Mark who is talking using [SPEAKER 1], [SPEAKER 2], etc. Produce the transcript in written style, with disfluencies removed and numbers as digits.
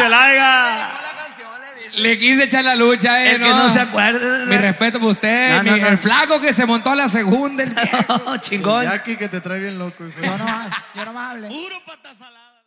[SPEAKER 1] Chelaiga.
[SPEAKER 2] Le quise echar la lucha,
[SPEAKER 3] El que no se acuerda.
[SPEAKER 2] Mi respeto por usted.
[SPEAKER 3] No.
[SPEAKER 2] El flaco que se montó a la segunda.
[SPEAKER 3] Chingón.
[SPEAKER 4] Jackie que te trae bien loco.
[SPEAKER 5] Yo no hablé.
[SPEAKER 1] Puro pata salada.